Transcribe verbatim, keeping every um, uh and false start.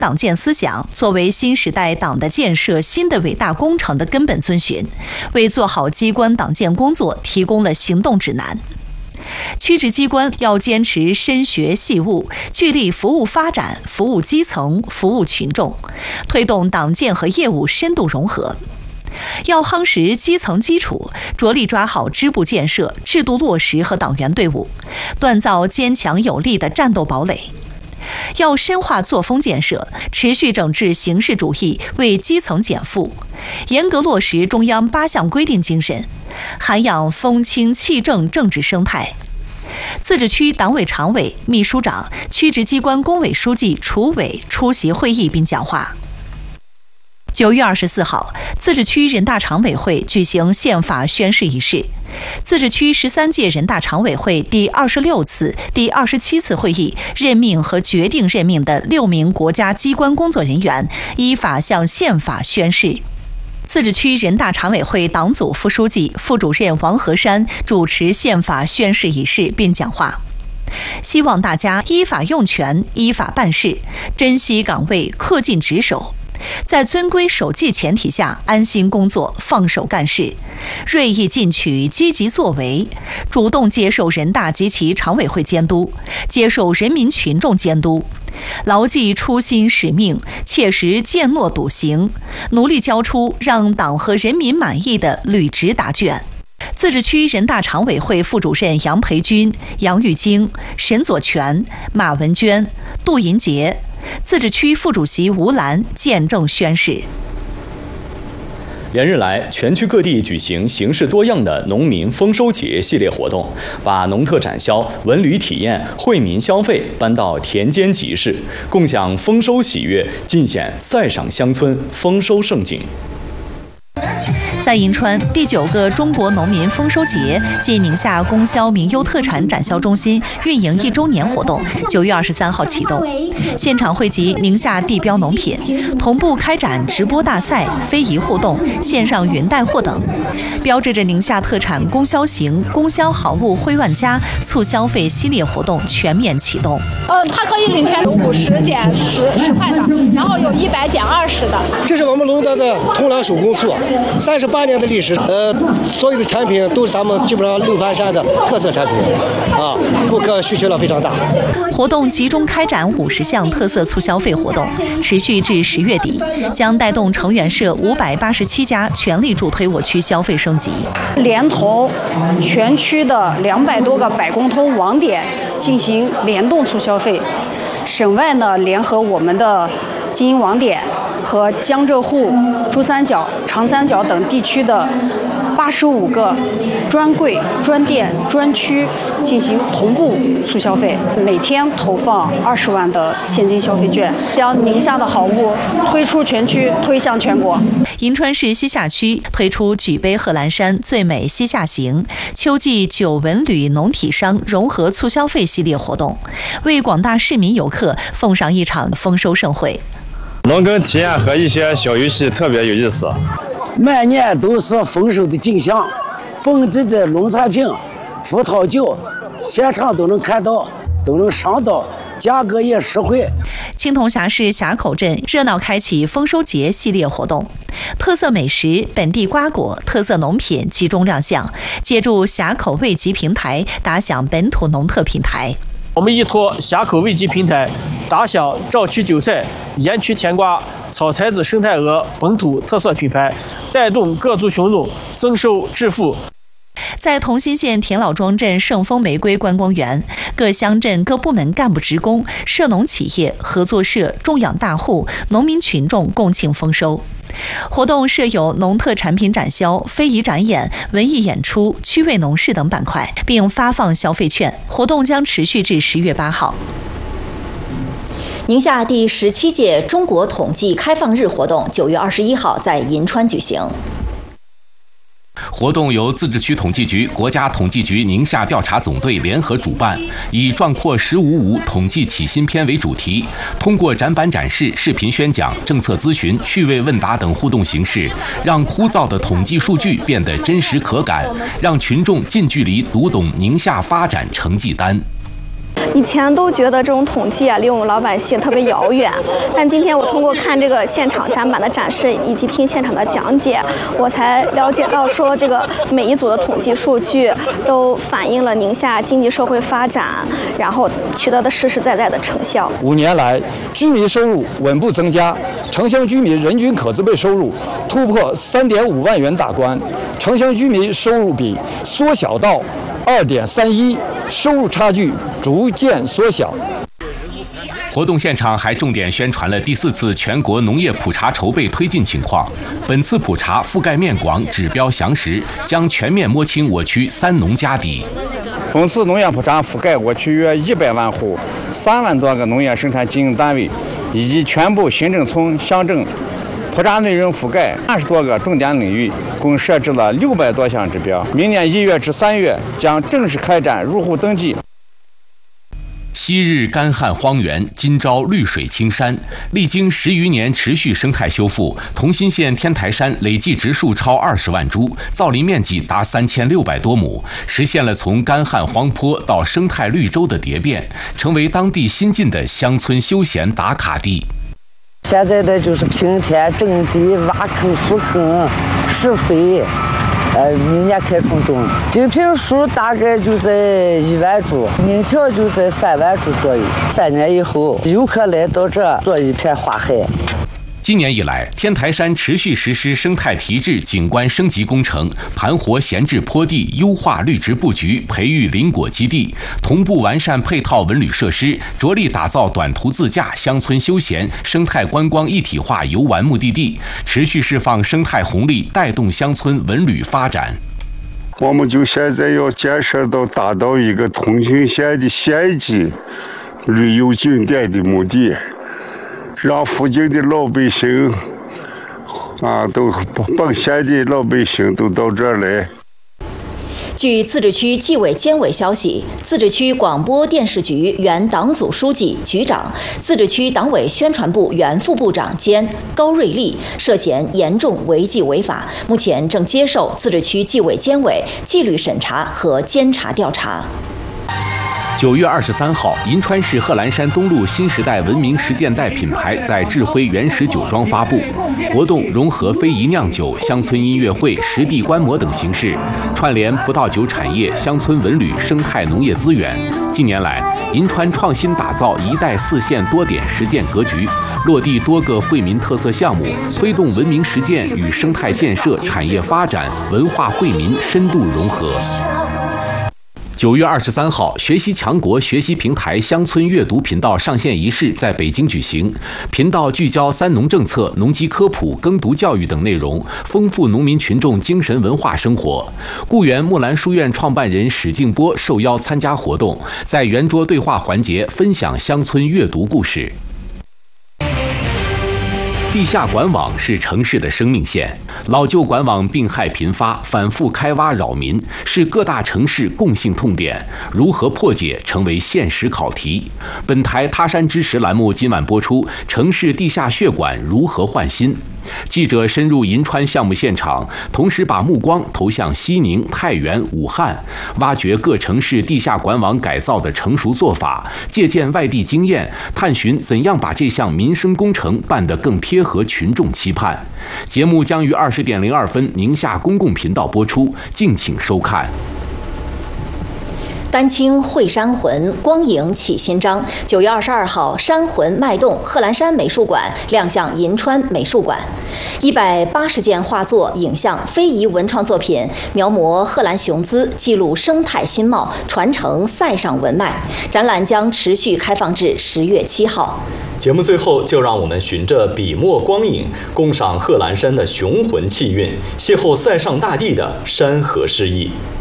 党建思想作为新时代党的建设新的伟大工程的根本遵循，为做好机关党建工作提供了行动指南。区直机关要坚持深学细务，聚力服务发展、服务基层、服务群众，推动党建和业务深度融合。要夯实基层基础，着力抓好支部建设、制度落实和党员队伍，锻造坚强有力的战斗堡垒。要深化作风建设，持续整治形式主义，为基层减负，严格落实中央八项规定精神，涵养风清气正政治生态。自治区党委常委、秘书长、区直机关工委书记、处委出席会议并讲话。九月二十四号，自治区人大常委会举行宪法宣誓仪式。自治区十三届人大常委会第二十六次、第二十七次会议任命和决定任命的六名国家机关工作人员依法向宪法宣誓。自治区人大常委会党组副书记、副主任王和山主持宪法宣誓仪式并讲话，希望大家依法用权、依法办事，珍惜岗位，恪尽职守。在遵规守纪前提下，安心工作，放手干事，锐意进取，积极作为，主动接受人大及其常委会监督，接受人民群众监督，牢记初心使命，切实践诺笃行，努力交出让党和人民满意的履职答卷。自治区人大常委会副主任杨培军、杨玉京、沈左权、马文娟、杜银杰，自治区副主席吴兰见证宣誓。 连日来，全区各地举行形式多样的农民丰收节系列活动，把农特产销、文旅体验、惠民消费搬到田间集市，共享丰收喜悦，尽显塞上乡村丰收盛景。 在银川，第九个中国农民丰收节暨宁夏供销民优特产展销中心运营一周年活动，九月二十三号启动。现场汇集宁夏地标农品，同步开展直播大赛、非遗互动、线上云带货等，标志着宁夏特产供销行、供销好物惠万家促消费系列活动全面启动。 呃，它可以领钱，有五十减十十块的，然后有一百减二十的。 这是我们龙德的铜梁手工醋，三十八年的历史，呃，所有的产品都是咱们基本上六盘山的特色产品，啊，顾客需求量非常大。 活动集中开展五十项特色促消费活动，持续至十月底，将带动成员社五百八十七家全力助推我区消费升级。 连同全区的两百多个百工通网点进行联动促消费，省外呢联合我们的经营网点和江浙沪、珠三角、长三角等地区的八十五个专柜、专店、专区进行同步促消费，每天投放二十万的现金消费券，将宁夏的好物推出全区，推向全国。 银川市西夏区推出举杯贺兰山最美西夏行秋季酒文旅农体商融合促消费系列活动，为广大市民游客奉上一场丰收盛会。 农耕体验和一些小游戏特别有意思， 每年都是丰收的景象，本地的农产品、葡萄酒，现场都能看到，都能尝到，价格也实惠。 青铜峡市峡口镇热闹开启丰收节系列活动，特色美食、本地瓜果、特色农品集中亮相，借助峡口味集平台打响本土农特品牌。 我们依托峡口味集平台，打响赵区韭菜、盐区甜瓜、草材子生态鹅本土特色品牌，带动各族群众增收致富。 在同心县田老庄镇圣丰玫瑰观光园，各乡镇各部门干部职工、涉农企业、合作社、种养大户、农民群众共庆丰收。活动设有农特产品展销、非遗展演、文艺演出、趣味农事等板块，并发放消费券。活动将持续至十月八号。 宁夏第十七届中国统计开放日活动九月二十一号在银川举行。 活动由自治区统计局、国家统计局宁夏调查总队联合主办，以“壮阔十五五，统计起新篇”为主题，通过展板展示、视频宣讲、政策咨询、趣味问答等互动形式，让枯燥的统计数据变得真实可感，让群众近距离读懂宁夏发展成绩单。 以前都觉得这种统计啊离我们老百姓特别遥远，但今天我通过看这个现场展板的展示以及听现场的讲解，我才了解到说这个每一组的统计数据都反映了宁夏经济社会发展，然后取得的实实在在的成效。 五年来，居民收入稳步增加，城乡居民人均可支配收入突破三点五万元大关，城乡居民收入比缩小到二点三一，收入差距逐渐缩小。 活动现场还重点宣传了第四次全国农业普查筹备推进情况。本次普查覆盖面广，指标详实，将全面摸清我区三农家底。 本次农业普查覆盖我区约一百万户，三万多个农业生产经营单位，以及全部行政村乡镇。普查内容覆盖二十多个重点领域，共设置了六百多项指标。明年一月至三月将正式开展入户登记。 昔日干旱荒原，今朝绿水青山。历经十余年持续生态修复，同心县天台山累计植树超二十万株，造林面积达三千六百多亩，实现了从干旱荒坡到生态绿洲的蝶变，成为当地新晋的乡村休闲打卡地。 现在的就是平田种地、挖坑、疏坑、施肥，呃，明年开春种。金平树大概就在一万株，宁条就在三万株左右。三年以后，游客来到这做一片花海。 今年以来，天台山持续实施生态提质景观升级工程，盘活闲置坡地，优化绿植布局，培育林果基地，同步完善配套文旅设施，着力打造短途自驾、乡村休闲、生态观光一体化游玩目的地，持续释放生态红利，带动乡村文旅发展。 我们就现在要建设到达到一个同心县的县级旅游景点的目的。让附近的老百姓啊，都本县的老百姓都到这儿来。 据自治区纪委监委消息，自治区广播电视局原党组书记、局长、自治区党委宣传部原副部长兼高瑞丽涉嫌严重违纪违法，目前正接受自治区纪委监委纪律审查和监察调查。 九月二十三号，银川市贺兰山东路新时代文明实践带品牌在智辉原始酒庄发布。活动融合非遗酿酒、乡村音乐会、实地观摩等形式，串联葡萄酒产业、乡村文旅、生态农业资源。近年来，银川创新打造一带四县多点实践格局，落地多个惠民特色项目，推动文明实践与生态建设、产业发展、文化惠民深度融合。九月二十三号，学习强国学习平台乡村阅读频道上线仪式在北京举行。频道聚焦三农政策、农机科普、耕读教育等内容，丰富农民群众精神文化生活。固原木兰书院创办人史静波受邀参加活动，在圆桌对话环节分享乡村阅读故事。地下管网是城市的生命线，老旧管网病害频发，反复开挖扰民，是各大城市共性痛点。如何破解成为现实考题。本台他山之石栏目今晚播出：城市地下血管如何换新？记者深入银川项目现场，同时把目光投向西宁、太原、武汉，挖掘各城市地下管网改造的成熟做法，借鉴外地经验，探寻怎样把这项民生工程办得更贴合群众期盼。节目将于二十点零二分宁夏公共频道播出，敬请收看。 丹青绘山魂，光影起新章。九月二十二号，山魂脉动贺兰山美术馆亮相银川美术馆，一百八十件画作、影像、非遗文创作品，描摹贺兰雄姿，记录生态新貌，传承塞上文脉。展览将持续开放至十月七号。 节目最后，就让我们循着笔墨光影，共赏贺兰山的雄浑气韵，邂逅塞上大地的山河诗意。